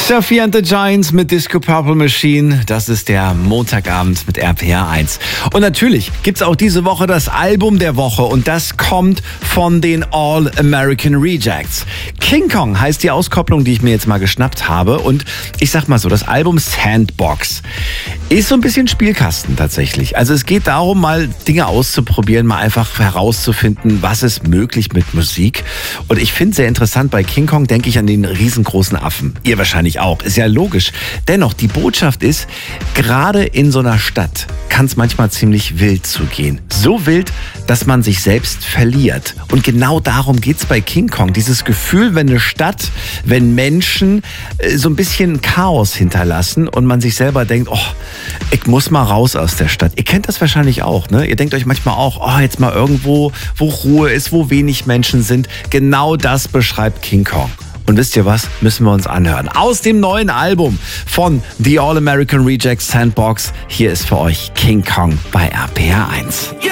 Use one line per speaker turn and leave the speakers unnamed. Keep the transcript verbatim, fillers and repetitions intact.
Sophie and the Giants mit Disco Purple Machine. Das ist der Montagabend mit R P R eins. Und natürlich gibt's auch diese Woche das Album der Woche. Und das kommt von den All American Rejects. King Kong heißt die Auskopplung, die ich mir jetzt mal geschnappt habe. Und ich sag mal so, das Album Sandbox ist so ein bisschen Spielkasten tatsächlich. Also es geht darum, mal Dinge auszuprobieren, mal einfach herauszufinden, was ist möglich mit Musik. Und ich finde sehr interessant, bei King Kong denke ich an den riesengroßen Affen. Ihr wahrscheinlich auch, ist ja logisch. Dennoch, die Botschaft ist, gerade in so einer Stadt kann es manchmal ziemlich wild zugehen. So wild, dass man sich selbst verliert. Und genau darum geht's bei King Kong. Dieses Gefühl, wenn eine Stadt, wenn Menschen äh, so ein bisschen Chaos hinterlassen und man sich selber denkt, oh, ich muss mal raus aus der Stadt. Ihr kennt das wahrscheinlich auch, ne? Ihr denkt euch manchmal auch, oh, jetzt mal irgendwo, wo Ruhe ist, wo wenig Menschen sind. Genau das beschreibt King Kong. Und wisst ihr was? Müssen wir uns anhören. Aus dem neuen Album von The All American Rejects Sandbox. Hier ist für euch King Kong bei R P R eins.